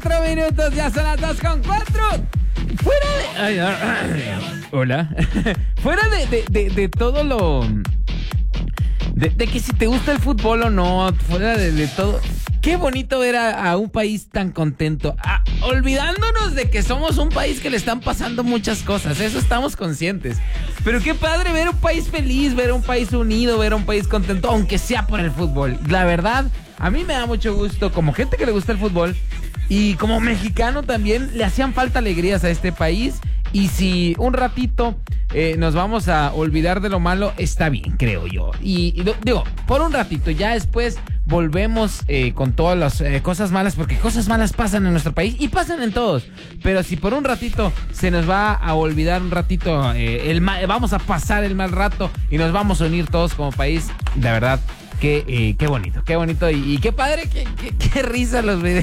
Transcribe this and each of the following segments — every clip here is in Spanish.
4 minutos, ya son las 2:04. Fuera de... Hola. Fuera de todo lo... De que si te gusta el fútbol o no, fuera de todo... Qué bonito ver a un país tan contento, olvidándonos de que somos un país que le están pasando muchas cosas, eso estamos conscientes. Pero qué padre ver un país feliz, ver un país unido, ver un país contento, aunque sea por el fútbol. La verdad, a mí me da mucho gusto, como gente que le gusta el fútbol, y como mexicano también, le hacían falta alegrías a este país. Y si un ratito nos vamos a olvidar de lo malo, está bien, creo yo. Y digo, por un ratito, ya después volvemos con todas las cosas malas, porque cosas malas pasan en nuestro país y pasan en todos. Pero si por un ratito se nos va a olvidar un ratito vamos a pasar el mal rato y nos vamos a unir todos como país, de verdad, qué bonito y qué padre, qué risa los videos.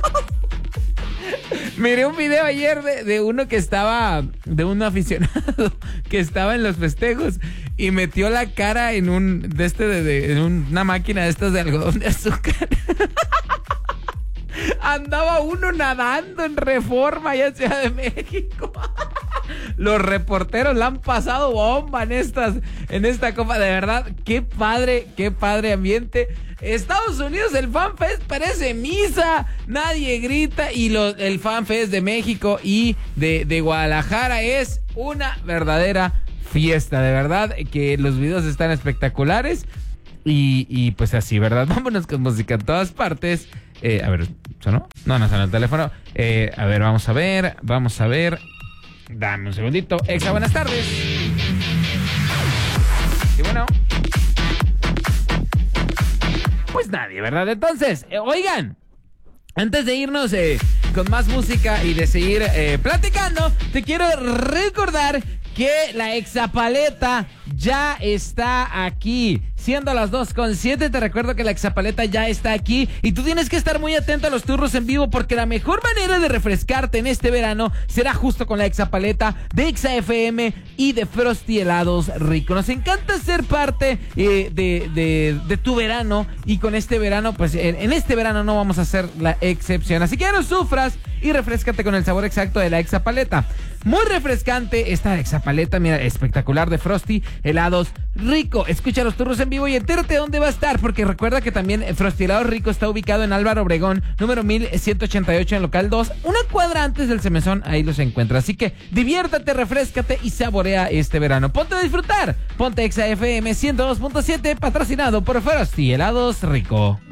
Miré un video ayer de uno que estaba, de un aficionado que estaba en los festejos y metió la cara en una máquina de estas de algodón de azúcar. Andaba uno nadando en Reforma allá en Ciudad de México. Los reporteros la han pasado bomba en esta copa. De verdad, qué padre ambiente. Estados Unidos, el Fan Fest parece misa, nadie grita, y el Fan Fest de México y de Guadalajara es una verdadera fiesta, de verdad que los videos están espectaculares y pues así, ¿verdad? Vámonos con música en todas partes. A ver, ¿sonó? No sonó el teléfono. A ver, vamos a ver. Dame un segundito. Exa, buenas tardes. Y bueno, pues nadie, ¿verdad? Entonces, oigan, antes de irnos con más música y de seguir platicando, te quiero recordar que la Exapaleta ya está aquí. Siendo las 2:07, te recuerdo que la Exapaleta ya está aquí y tú tienes que estar muy atento a los turnos en vivo, porque la mejor manera de refrescarte en este verano será justo con la Exapaleta de Exa FM y de Frosty Helados Rico. Nos encanta ser parte de tu verano, y con este verano, pues en este verano no vamos a hacer la excepción. Así que ya no sufras y refrescate con el sabor exacto de la Exapaleta. Muy refrescante esta Exapaleta, mira, espectacular, de Frosty Helados Rico. Escucha los turnos en vivo y entérate dónde va a estar, porque recuerda que también Frosty Helados Rico está ubicado en Álvaro Obregón, número 1188, en local 2, una cuadra antes del Semezón. Ahí los encuentras. Así que diviértate, refréscate y saborea este verano. Ponte a disfrutar. Ponte Exa FM 102.7, patrocinado por Frosty Helados Rico.